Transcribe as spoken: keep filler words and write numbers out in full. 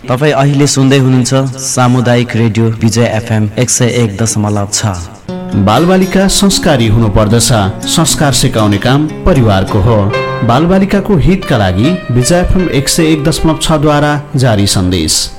तपाईँ अहिले सुन्दै हुनुहुन्छ सामुदायिक रेडियो विजय एफएम एक सय एक दशमलव छ। बालबालिका संस्कारी हुनुपर्दछ, संस्कार सिकाउने काम परिवारको हो। बालबालिकाको हितका लागि विजय एफएम एक सय एक दशमलव छ द्वारा जारी सन्देश।